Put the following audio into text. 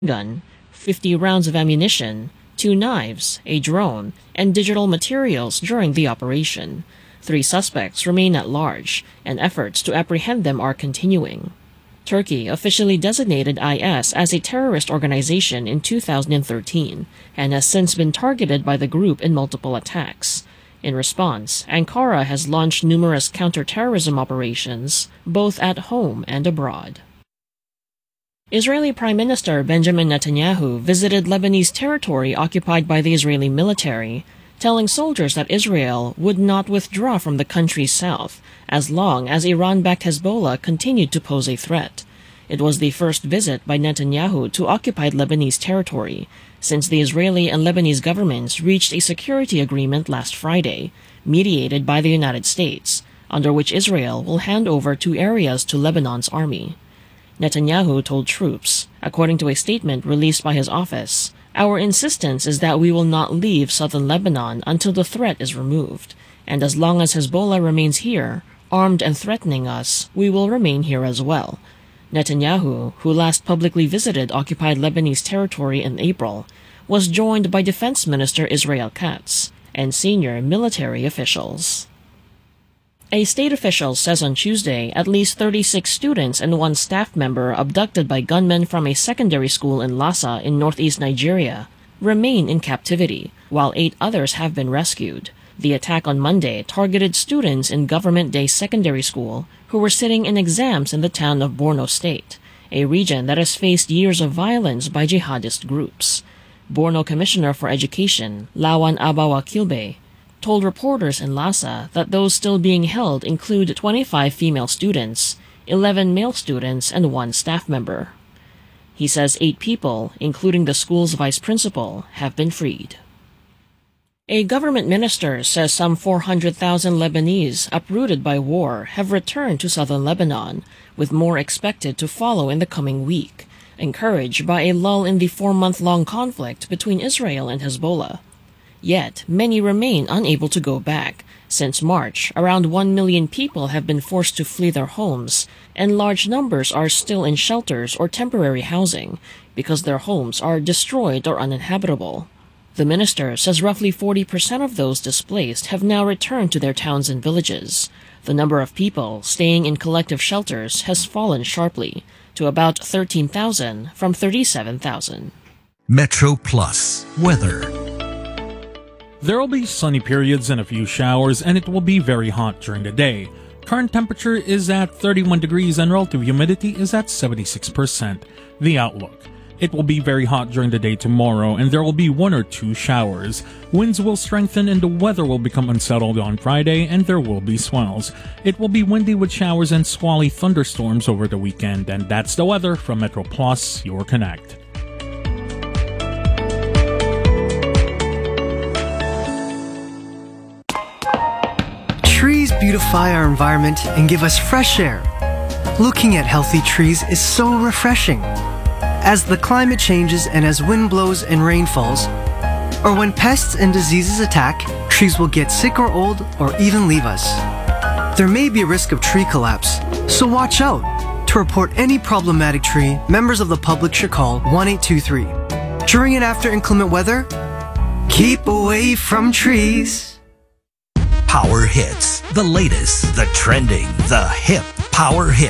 gun, 50 rounds of ammunition, 2 knives, a drone, and digital materials during the operation. 3 suspects remain at large, and efforts to apprehend them are continuing. Turkey officially designated IS as a terrorist organization in 2013 and has since been targeted by the group in multiple attacks. In response, Ankara has launched numerous counter-terrorism operations, both at home and abroad. Israeli Prime Minister Benjamin Netanyahu visited Lebanese territory occupied by the Israeli military, telling soldiers that Israel would not withdraw from the country's south as long as Iran-backed Hezbollah continued to pose a threat. It was the first visit by Netanyahu to occupied Lebanese territory since the Israeli and Lebanese governments reached a security agreement last Friday, mediated by the United States, under which Israel will hand over 2 areas to Lebanon's army. Netanyahu told troops, according to a statement released by his office, "Our insistence is that we will not leave southern Lebanon until the threat is removed, and as long as Hezbollah remains here, armed and threatening us, we will remain here as well." Netanyahu, who last publicly visited occupied Lebanese territory in April, was joined by Defense Minister Israel Katz and senior military officials. A state official says on Tuesday at least 36 students and 1 staff member abducted by gunmen from a secondary school in Lassa in northeast Nigeria remain in captivity, while 8 others have been rescued. The attack on Monday targeted students in Government Day Secondary School who were sitting in exams in the town of Borno State, a region that has faced years of violence by jihadist groups. Borno Commissioner for Education, Lawan Abawa Kilbe, told reporters in Lassa that those still being held include 25 female students, 11 male students, and 1 staff member. He says 8 people, including the school's vice principal, have been freed. A government minister says some 400,000 Lebanese uprooted by war have returned to southern Lebanon, with more expected to follow in the coming week, encouraged by a lull in the 4-month-long conflict between Israel and Hezbollah. Yet, many remain unable to go back. Since March, around 1 million people have been forced to flee their homes, and large numbers are still in shelters or temporary housing because their homes are destroyed or uninhabitable. The minister says roughly 40% of those displaced have now returned to their towns and villages. The number of people staying in collective shelters has fallen sharply to about 13,000 from 37,000. Metro Plus weather. There will be sunny periods and a few showers, and it will be very hot during the day. Current temperature is at 31 degrees and relative humidity is at 76%. The outlook. It will be very hot during the day tomorrow, and there will be 1 or 2 showers. Winds will strengthen and the weather will become unsettled on Friday, and there will be swells. It will be windy with showers and squally thunderstorms over the weekend, and that's the weather from Metro Plus, your Connect. Trees beautify our environment and give us fresh air. Looking at healthy trees is so refreshing. As the climate changes and as wind blows and rain falls, or when pests and diseases attack, trees will get sick or old or even leave us. There may be a risk of tree collapse, so watch out. To report any problematic tree, members of the public should call 1823. During and after inclement weather, keep away from trees. Power Hits. The latest, the trending, the hip Power Hits.